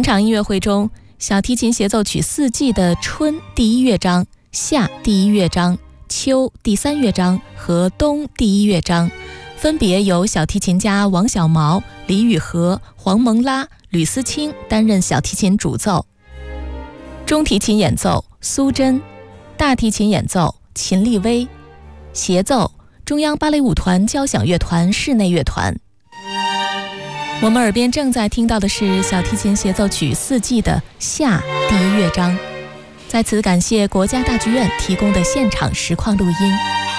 场音乐会中，小提琴协奏曲四季的春第一乐章、夏第一乐章、秋第三乐章和冬第一乐章，分别由小提琴家王小毛、李宇和、黄蒙拉、吕思清担任小提琴主奏。中提琴演奏苏珍，大提琴演奏秦立威，协奏中央芭蕾舞团交响乐团室内乐团。我们耳边正在听到的是小提琴协奏曲四季的夏第一乐章。在此感谢国家大剧院提供的现场实况录音。